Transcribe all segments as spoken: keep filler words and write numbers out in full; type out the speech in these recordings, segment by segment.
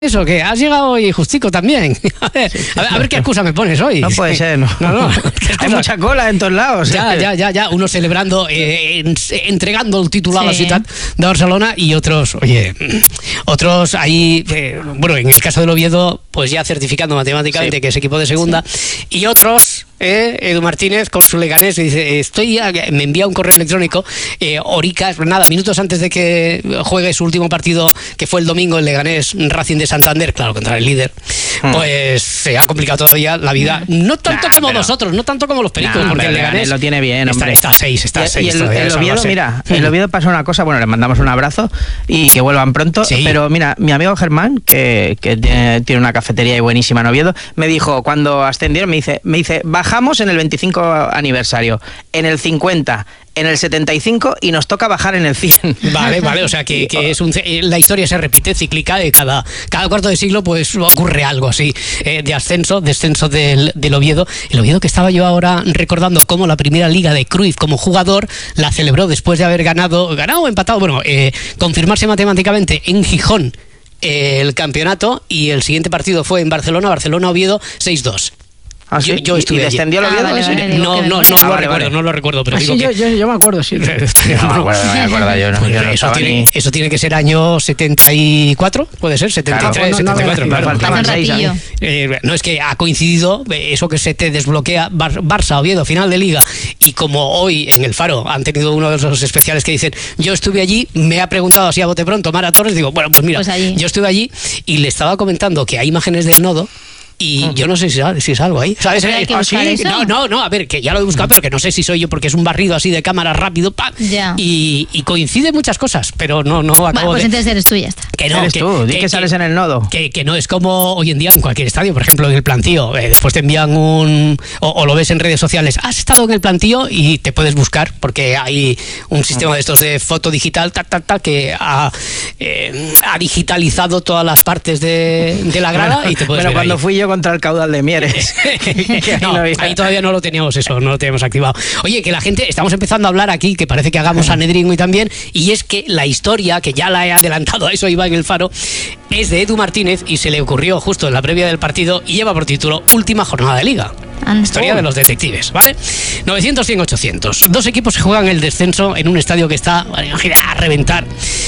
Eso, que has llegado hoy justico también. A ver, sí, sí, a, ver a ver qué excusa me pones hoy. No puede ser, no. no, no. Hay mucha cola en todos lados. Ya, ya, ya, ya. Unos celebrando, eh, en, entregando el título sí. a la Ciutat de Barcelona y otros, oye, otros ahí, eh, bueno, en el caso del Oviedo, pues ya certificando matemáticamente sí. que es equipo de segunda, sí. y otros, eh, Edu Martínez con su Leganés, dice, estoy ya, me envía un correo electrónico, eh, Orica, nada, minutos antes de que juegue su último partido, que fue el domingo, el Leganés Racing de Santander, claro, contra el líder, hmm. pues se ha complicado todavía la vida, no tanto nah, como pero... nosotros, no tanto como los pericos, nah, porque el Leganés lo tiene bien, hombre. Está a seis, está a seis. Y el, el, el Oviedo, mira, el Oviedo pasó una cosa, bueno, les mandamos un abrazo y que vuelvan pronto, sí. pero mira, mi amigo Germán, que, que tiene, tiene una cafetería y buenísima en Oviedo, me dijo, cuando ascendieron, me dice, me dice, bajamos en el veinticinco aniversario, en el cincuenta, en el setenta y cinco y nos toca bajar en el cien. Vale, vale, o sea que, que es un, la historia se repite cíclica, eh, cada, cada cuarto de siglo pues ocurre algo así, eh, de ascenso, descenso del, del Oviedo. El Oviedo que estaba yo ahora recordando como la primera liga de Cruyff como jugador la celebró después de haber ganado, ganado o empatado, bueno, eh, confirmarse matemáticamente en Gijón eh, el campeonato, y el siguiente partido fue en Barcelona, Barcelona-Oviedo seis dos. ¿Ah, sí? Yo, yo estuve ¿Y descendió el Oviedo? Ah, vale, vale, digo, no, no, no, no, ah, lo vale, recuerdo, vale. no lo recuerdo, pero ah, digo sí, que... yo, yo, yo me acuerdo, sí. no, no, bueno, no me acuerdo yo. No, pues yo no eso, tiene, ni... eso tiene que ser año setenta y cuatro, puede ser, setenta y tres, claro, no, setenta y cuatro. No, claro, faltaban seis años. Eh, no, es que ha coincidido eso que se te desbloquea Bar Barça, Oviedo, final de Liga, y como hoy en el Faro han tenido uno de esos especiales que dicen, yo estuve allí, me ha preguntado así a bote pronto Mara Torres, digo, bueno, pues mira, pues yo estuve allí y le estaba comentando que hay imágenes del nodo. Y uh-huh. yo no sé si, si es algo ahí. ¿Sabes? ¿Hay que buscar eso? No, no, no, a ver, que ya lo he buscado, pero que no sé si soy yo, porque es un barrido así de cámara rápido, ¡pam! Ya. Y, y coincide muchas cosas, pero no, no acabo bueno, pues de... entonces eres tú y ya está. Que no, eres que, tú, di que, que sales que, en el nodo. Que, que no es como hoy en día en cualquier estadio, por ejemplo en el plantío, eh, después te envían un... O, o lo ves en redes sociales, has estado en el plantío y te puedes buscar, porque hay un sistema de estos de foto digital, ta, ta, ta, que ha, eh, ha digitalizado todas las partes de, de la grada, bueno, y te puedes Bueno, ver cuando ahí. Fui yo contra el caudal de Mieres. No, ahí todavía no lo teníamos eso, no lo teníamos activado. Oye, que la gente, estamos empezando a hablar aquí, que parece que hagamos Sanedrín y también, y es que la historia, que ya la he adelantado, a eso iba en el Faro, es de Edu Martínez y se le ocurrió justo en la previa del partido y lleva por título Última jornada de Liga. Historia de los detectives, ¿vale? novecientos, cien, ochocientos. Dos equipos se juegan el descenso en un estadio que está a reventar.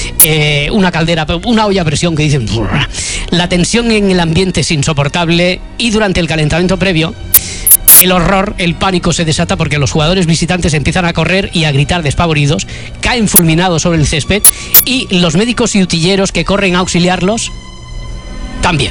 Eh, una caldera, una olla a presión que dicen... La tensión en el ambiente es insoportable y durante el calentamiento previo el horror, el pánico se desata porque los jugadores visitantes empiezan a correr y a gritar despavoridos, caen fulminados sobre el césped y los médicos y utilleros que corren a auxiliarlos también.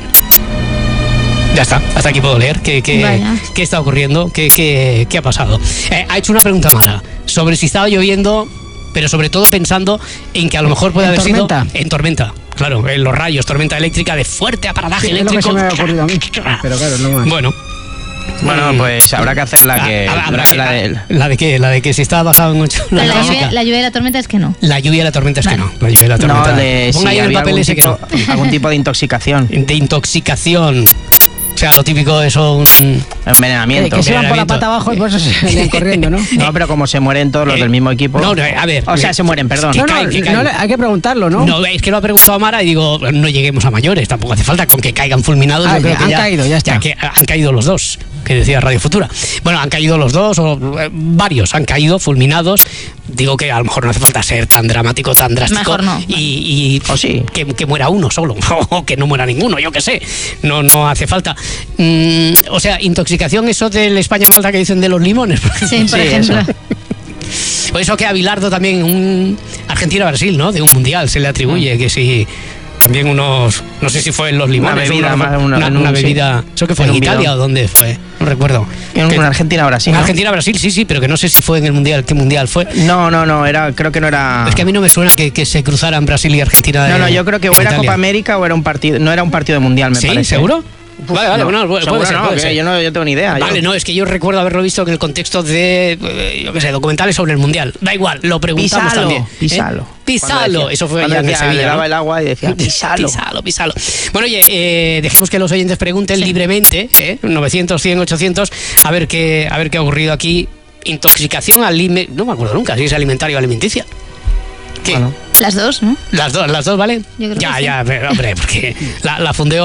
Ya está, hasta aquí puedo leer qué, qué, qué está ocurriendo, qué, qué, qué ha pasado. Eh, ha hecho una pregunta Mara sobre si estaba lloviendo, pero sobre todo pensando en que a lo mejor puede haber sido en tormenta. Claro, en los rayos, tormenta eléctrica de fuerte aparataje sí, eléctrico. Es lo que se me ha ocurrido a mí, pero claro, no más. Bueno. Bueno, pues habrá que hacer la que... A, a, la, que, la, de, la de qué, la de que si está bajado en ocho... La, la, lluvia, la lluvia y la tormenta es que no. La lluvia y la tormenta es vale. que no. La lluvia y la tormenta. No, de, Ponga sí, ahí en el papel ese tipo, que no. Algún tipo de intoxicación. De intoxicación. O sea, lo típico es un... Envenenamiento. Que, que se van por la pata abajo y por eso se vienen corriendo, ¿no? No, pero como se mueren todos los eh, del mismo equipo... No, no, a ver... O sea, se mueren, perdón. No, no, cae, que no, hay que preguntarlo, ¿no? No, es que lo ha preguntado Mara y digo, no lleguemos a mayores, tampoco hace falta con que caigan fulminados. Ah, yo creo que han ya, caído, ya está. Ya que han caído los dos, que decía Radio Futura. Bueno, han caído los dos, o eh, varios han caído fulminados. Digo que a lo mejor no hace falta ser tan dramático, tan drástico. Mejor no. Y, y o sí. que, que muera uno solo, o que no muera ninguno, yo qué sé. No, no hace falta. Mm, o sea, intoxicación, eso del España-Malta que dicen de los limones. Sí, por sí, ejemplo. Eso. Por eso que a Bilardo también, un Argentina-Brasil, ¿no? De un mundial se le atribuye, que si... También unos, no sé si fue en los limones, una bebida, una, una, una, una, una bebida, sí. ¿eso que fue en, en Italia bidón. O dónde fue? No recuerdo. En que, Argentina-Brasil. En Argentina-Brasil, sí, sí, pero que no sé si fue en el mundial, ¿qué mundial fue? No, no, no, era, creo que no era... Es que a mí no me suena que, que se cruzaran Brasil y Argentina. No, no, yo creo que o era Italia. Copa América o era un partido, no era un partido de mundial, me ¿Sí? parece. ¿Seguro? Uf, vale, vale, no, bueno, puede, puede ser, no, puede ser. Yo no yo tengo ni idea. Vale, yo. no, es que yo recuerdo haberlo visto en el contexto de, yo qué sé, documentales sobre el Mundial. Da igual, lo preguntamos Pisalo, también. Pisalo. ¿Eh? Pisalo, decía, eso fue allá en el Sevilla. Le daba ¿no? el agua y decía, pisalo. Pisalo, pisalo. Bueno, oye, eh, dejemos que los oyentes pregunten sí. libremente, ¿eh? novecientos, cien, ochocientos, a ver qué, a ver qué ha ocurrido aquí. Intoxicación alimentaria, no me acuerdo nunca si es alimentaria o alimenticia. ¿Qué? Bueno. Las dos, ¿no? Las dos, las dos, ¿vale? Yo creo ya, que sí. ya, pero, hombre, porque la, la fundeo